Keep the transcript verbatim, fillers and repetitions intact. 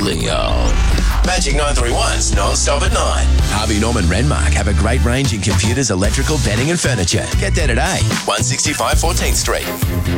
Leon. Magic nine three one's non-stop at nine. Harvey Norman Renmark have a great range in computers, electrical, bedding and furniture. Get there today. one sixty-five fourteenth Street.